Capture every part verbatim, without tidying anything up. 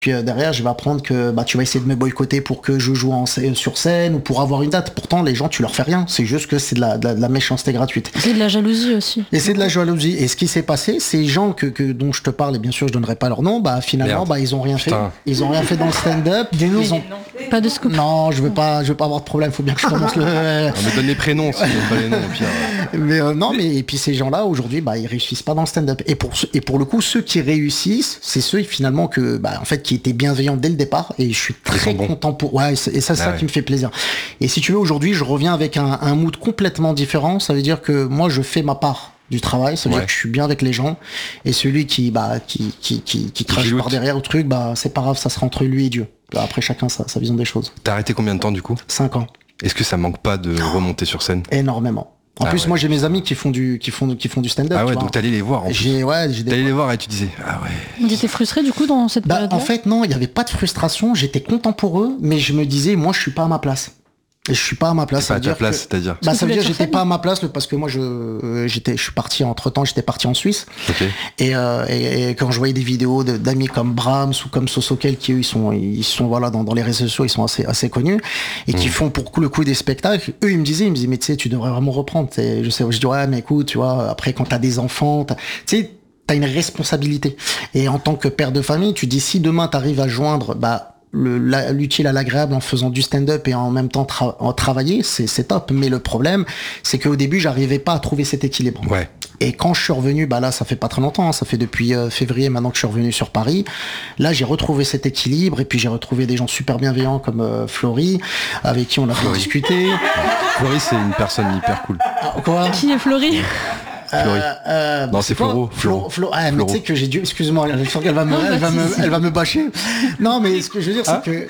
Puis euh, derrière, je vais apprendre que bah, tu vas essayer de me boycotter pour que je joue en, sur scène ou pour avoir une date. Pourtant, les gens, tu leur fais rien. C'est juste que c'est de la, de la, de la méchanceté gratuite. C'est de la jalousie aussi. Et c'est de la jalousie. Et ce qui s'est passé, ces gens que, que, dont je te parle, et bien sûr, je donnerai pas leur nom, bah finalement, bah, ils ont rien Putain. fait. Ils ont rien fait dans le stand-up. Ils ont... Pas de scoop. Non, je veux pas, je veux pas avoir de problème. Faut bien que je commence le... On me donne les prénoms, si pas les noms, au pire. Mais euh, non, mais et puis ces gens-là, aujourd'hui, bah, ils réussissent pas dans le stand-up. Et pour, et pour le coup, ceux qui réussissent, c'est ceux, finalement, que, bah, en fait, qui étaient bienveillants dès le départ, et je suis très content pour ouais et ça c'est ah ça ouais. qui me fait plaisir. Et si tu veux, aujourd'hui je reviens avec un, un mood complètement différent. Ça veut dire que moi je fais ma part du travail, ça veut ouais. dire que je suis bien avec les gens, et celui qui bah qui qui qui, qui crache par derrière au truc, bah c'est pas grave, ça sera entre lui et Dieu. Après chacun sa, sa vision des choses. T'as arrêté combien de temps du coup? Cinq ans. Est-ce que ça manque pas de remonter sur scène? Énormément. En ah plus, ouais. moi, j'ai mes amis qui font du, qui font, qui font du stand-up. Ah ouais, donc t'allais les voir. En j'ai, ouais, j'ai t'allais les voir et tu disais, ah ouais. Tu étais frustré du coup dans cette bah, période-là? En fait, non, il n'y avait pas de frustration. J'étais content pour eux, mais je me disais, moi, je suis pas à ma place. Et je suis pas à ma place. Pas à ta place, que... c'est-à-dire. Bah, ça veut dire que j'étais pas à ma place parce que moi, je, euh, j'étais, je suis parti entre temps, j'étais parti en Suisse. Okay. Et, euh, et, et quand je voyais des vidéos de, d'amis comme Brahms ou comme Sosokel qui eux, ils sont, ils sont voilà dans, dans les réseaux sociaux, ils sont assez, assez connus et mmh. qui font pour le coup des spectacles. Eux, ils me disaient, ils me disaient, mais tu sais, tu devrais vraiment reprendre. T'sais, je sais, je dis ouais, mais écoute, tu vois, après quand t'as des enfants, tu sais, t'as une responsabilité. Et en tant que père de famille, tu dis si demain t'arrives à joindre, bah Le, la, l'utile à l'agréable en faisant du stand-up et en même temps tra- en travailler, c'est, c'est top. Mais le problème, c'est qu'au début, j'arrivais pas à trouver cet équilibre. Ouais. Et quand je suis revenu, bah là, ça fait pas très longtemps, hein, ça fait depuis euh, février maintenant que je suis revenu sur Paris. Là, j'ai retrouvé cet équilibre et puis j'ai retrouvé des gens super bienveillants comme euh, Flory, avec qui on a pu discuter. Flory, c'est une personne hyper cool. Ah, quoi? Qui est Flory? Euh, euh, non, c'est Floro. Floro. Flo, ah, mais tu sais que j'ai dû, excuse-moi, je sens qu'elle va me, non, elle, va me elle va me bâcher. Non, mais ce que je veux dire, c'est ah. que.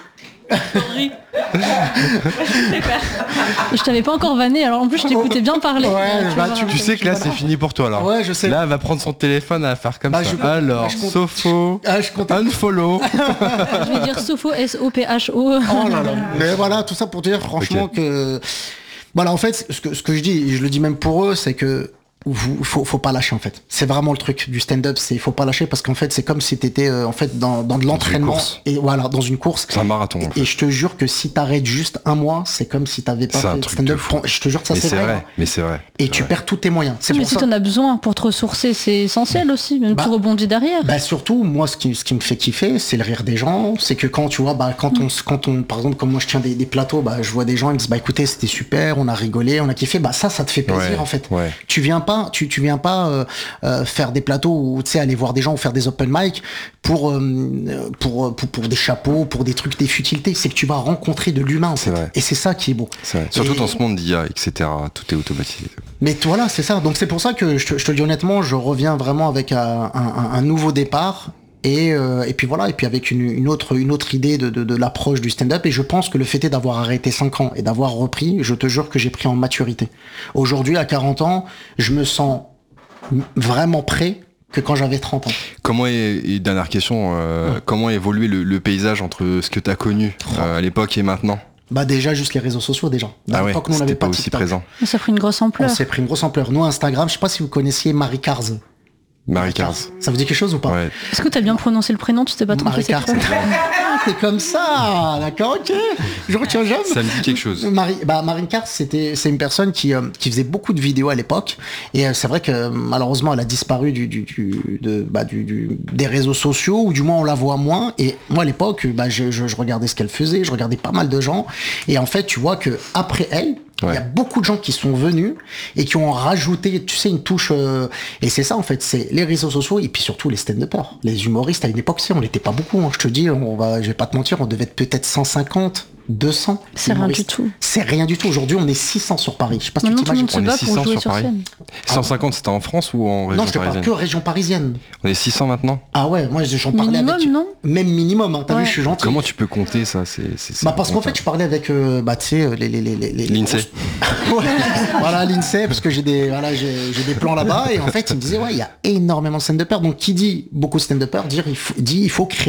Je t'avais pas encore vanné, alors en plus je t'écoutais bien parler. Ouais, tu, bah, tu, tu sais que là c'est fini pour toi alors. Ouais, je sais. Là elle va prendre son téléphone, elle va faire comme bah, ça. Je, alors, bah, je compte... Sopho, ah, je compte... unfollow. Je vais dire Sopho, S O P H O. Oh là là. Mais voilà, tout ça pour dire franchement okay. que. Voilà, en fait, ce que, ce que je dis, et je le dis même pour eux, c'est que il faut, faut pas lâcher en fait. C'est vraiment le truc du stand-up, c'est il faut pas lâcher parce qu'en fait c'est comme si t'étais euh, en fait dans, dans de l'entraînement et voilà dans une course. C'est un marathon. Et, en fait. et je te jure que si t'arrêtes juste un mois, c'est comme si t'avais pas c'est fait de stand-up. Je te jure que ça mais c'est, c'est vrai. vrai. Mais c'est vrai. Et c'est tu vrai. perds tous tes moyens. C'est mais pour si ça. t'en as besoin pour te ressourcer, c'est essentiel aussi. Même bah, tu rebondis derrière. Bah surtout moi ce qui ce qui me fait kiffer, c'est le rire des gens. C'est que quand tu vois bah quand mm. on quand on par exemple comme moi je tiens des, des plateaux, bah je vois des gens ils me disent bah écoutez c'était super, on a rigolé, on a kiffé. Bah ça ça te fait plaisir ouais, en fait. Ouais. Tu viens pas tu tu viens pas Euh, euh, faire des plateaux ou tu sais aller voir des gens ou faire des open mic pour, euh, pour pour pour des chapeaux, pour des trucs, des futilités. C'est que tu vas rencontrer de l'humain en fait. Et c'est ça qui est beau. C'est vrai. Surtout et... dans ce monde d'I A, et cetera. Tout est automatisé. Mais voilà, c'est ça. Donc c'est pour ça que je te, je te le dis honnêtement, je reviens vraiment avec un, un, un nouveau départ. Et, euh, et puis voilà, et puis avec une, une autre une autre idée de, de, de l'approche du stand-up. Et je pense que le fait est d'avoir arrêté cinq ans et d'avoir repris, je te jure que j'ai pris en maturité. Aujourd'hui, à quarante ans, je me sens vraiment prêt que quand j'avais trente ans. Comment est, et dernière question, euh, ouais. comment a évolué le, le paysage entre ce que tu as connu euh, à l'époque et maintenant? Bah déjà juste les réseaux sociaux déjà. Dans ah ouais, nous, on n'avait pas, pas aussi présent. Ça a pris une grosse ampleur. On s'est pris une grosse ampleur. Nous Instagram, je sais pas si vous connaissiez Marie Cars. Marie Cars. Ça vous dit quelque chose ou pas? Ouais. Est-ce que t'as bien prononcé le prénom? Tu t'es pas trompé? Marie Cars. C'est comme ça, d'accord, ok. Je retiens jamais. Ça me dit quelque chose. Marie, bah Marie Cars, c'était, c'est une personne qui euh, qui faisait beaucoup de vidéos à l'époque, et euh, c'est vrai que malheureusement, elle a disparu du du du de bah du, du des réseaux sociaux, ou du moins on la voit moins. Et moi à l'époque, bah je, je je regardais ce qu'elle faisait, je regardais pas mal de gens, et en fait, tu vois que après elle. Il ouais. y a beaucoup de gens qui sont venus et qui ont rajouté, tu sais, une touche. Euh, et c'est ça en fait, c'est les réseaux sociaux et puis surtout les stand-uppers, les humoristes à une époque, c'est on n'était pas beaucoup. Hein, je te dis, on va, je vais pas te mentir, on devait être peut-être cent cinquante, deux cents. C'est rien du tout. C'est rien du tout. Aujourd'hui, on est six cents sur Paris. Je sais pas si tu t'imagines. On est six cents sur Paris. cent cinquante, c'était en France ou en région parisienne? Non, je te parle que région parisienne. On est six cents maintenant. Ah ouais, moi j'en parlais minimum, avec. Non Même minimum. Hein, t'as ouais. vu, je suis gentil. Comment tu peux compter ça? C'est, c'est, c'est bah parce qu'en fait, je parlais avec, euh, bah tu sais, les les les les. L'INSEE. Ouais. Voilà l'INSEE parce que j'ai des voilà j'ai, j'ai des plans là-bas et en fait il me disait ouais il y a énormément de stand-uppers, donc qui dit beaucoup de stand-uppers dire il faut, dit il faut créer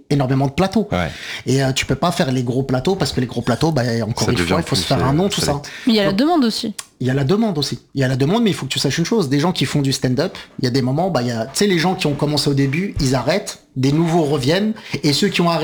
énormément de plateaux. Ouais. Et euh, tu peux pas faire les gros plateaux parce que les gros plateaux, bah, encore Ça une devient fois, il faut se plus, faire un nom, euh, tout ça ça. va Mais il y a la demande aussi. Il y a la demande aussi. Il y a la demande, mais il faut que tu saches une chose. Des gens qui font du stand-up, il y a des moments, bah, il y a, tu sais, les gens qui ont commencé au début, ils arrêtent, des nouveaux reviennent, et ceux qui ont arrêté